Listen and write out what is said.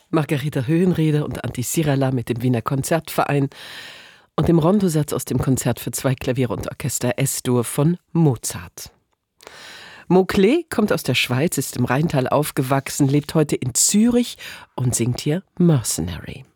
Margareta Höhenrieder und Antti Sirala mit dem Wiener Konzertverein und dem Rondosatz aus dem Konzert für 2 Klavier und Orchester S-Dur von Mozart. Mo Klee kommt aus der Schweiz, ist im Rheintal aufgewachsen, lebt heute in Zürich und singt hier Mercenary.